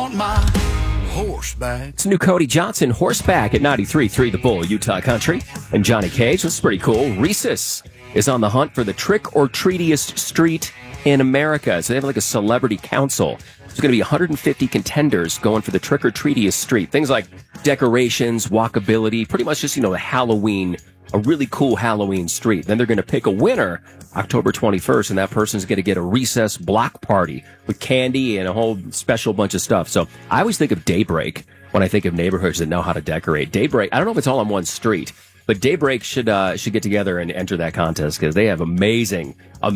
want my horseback. It's new Cody Johnson, Horseback at 93.3 The Bull, Utah Country. And Johnny Cage, this is pretty cool. Reese's is on the hunt for the trick-or-treatiest street in America. So they have like a celebrity council. There's going to be 150 contenders going for the trick-or-treatiest street. Things like decorations, walkability, pretty much just, Halloween, a really cool Halloween street. Then they're going to pick a winner October 21st, and that person's going to get a recess block party with candy and a whole special bunch of stuff. So I always think of Daybreak when I think of neighborhoods that know how to decorate. Daybreak, I don't know if it's all on one street, but Daybreak should get together and enter that contest because they have amazing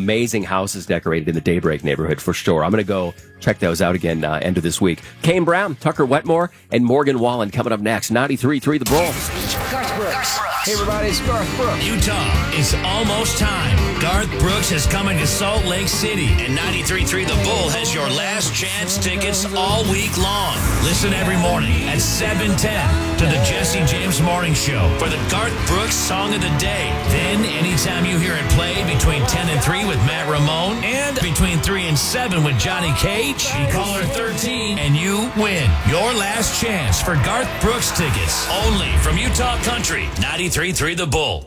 houses decorated in the Daybreak neighborhood for sure. I'm going to go check those out again end of this week. Kane Brown, Tucker Wetmore, and Morgan Wallen coming up next. 93.3 The Bull. Garth Brooks. Hey, everybody, it's Garth Brooks. Utah, it's almost time. Garth Brooks is coming to Salt Lake City, and 93.3 The Bull has your last chance tickets all week long. Listen every morning at 7:10 to the Jesse James Morning Show for the Garth Brooks Song of the Day. Then, anytime you hear it play between 10 and 3 with Matt Ramone and between 3 and 7 with Johnny Cage, you call her 13 and you win. Your last chance for Garth Brooks tickets only from Utah Country, 93.3 The Bull.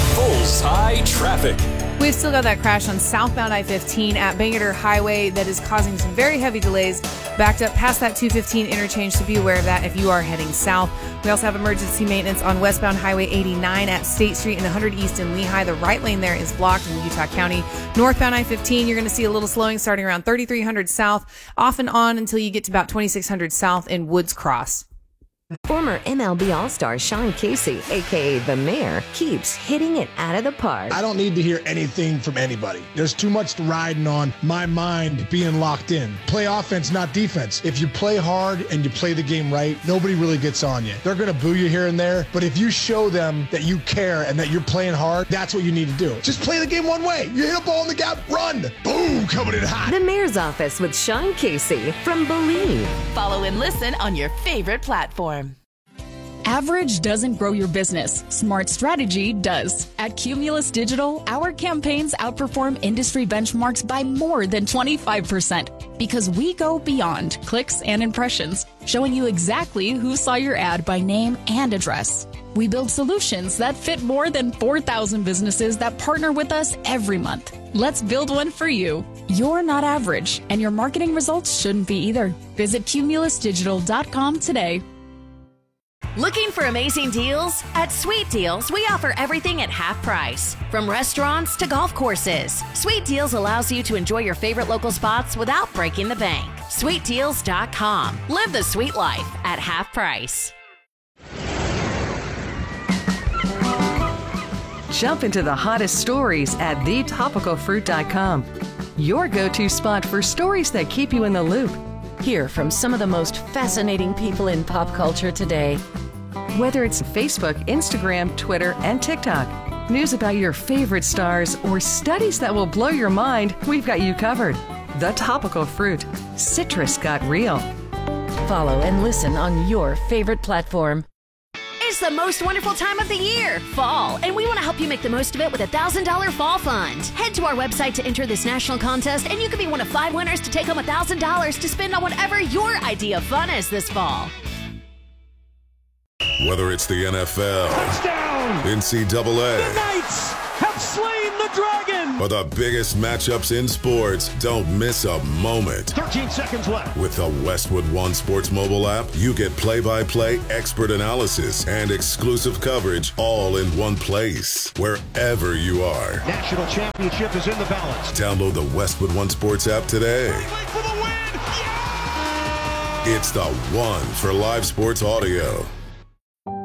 Bullseye traffic. We've still got that crash on southbound I-15 at Bangerter Highway that is causing some very heavy delays. Backed up past that 215 interchange, so be aware of that if you are heading south. We also have emergency maintenance on westbound Highway 89 at State Street and 100 East in Lehigh. The right lane there is blocked in Utah County. Northbound I-15, you're going to see a little slowing starting around 3300 south, off and on until you get to about 2600 south in Woods Cross. Former MLB All-Star Sean Casey, a.k.a. The Mayor, keeps hitting it out of the park. I don't need to hear anything from anybody. There's too much riding on my mind being locked in. Play offense, not defense. If you play hard and you play the game right, nobody really gets on you. They're going to boo you here and there, but if you show them that you care and that you're playing hard, that's what you need to do. Just play the game one way. You hit a ball in the gap, run. Boom, coming in hot. The Mayor's Office with Sean Casey from Believe. Follow and listen on your favorite platform. Average doesn't grow your business. Smart strategy does. At Cumulus Digital, our campaigns outperform industry benchmarks by more than 25% because we go beyond clicks and impressions, showing you exactly who saw your ad by name and address. We build solutions that fit more than 4,000 businesses that partner with us every month. Let's build one for you. You're not average, and your marketing results shouldn't be either. Visit cumulusdigital.com today. Looking for amazing deals? At Sweet Deals, we offer everything at half price. From restaurants to golf courses, Sweet Deals allows you to enjoy your favorite local spots without breaking the bank. SweetDeals.com. Live the sweet life at half price. Jump into the hottest stories at thetopicalfruit.com. Your go-to spot for stories that keep you in the loop. Hear from some of the most fascinating people in pop culture today. Whether it's Facebook, Instagram, Twitter, and TikTok, news about your favorite stars, or studies that will blow your mind, we've got you covered. The Topical Fruit. Citrus got real. Follow and listen on your favorite platform. It's the most wonderful time of the year, fall, and we want to help you make the most of it with a $1,000 fall fund. Head to our website to enter this national contest, and you could be one of 5 winners to take home $1,000 to spend on whatever your idea of fun is this fall. Whether it's the NFL, touchdown, NCAA, the Knights have slain the dragon, or the biggest matchups in sports, don't miss a moment. 13 seconds left. With the Westwood One Sports mobile app, you get play-by-play, expert analysis, and exclusive coverage all in one place, wherever you are. National championship is in the balance. Download the Westwood One Sports app today. For the win. Yeah! It's the one for live sports audio.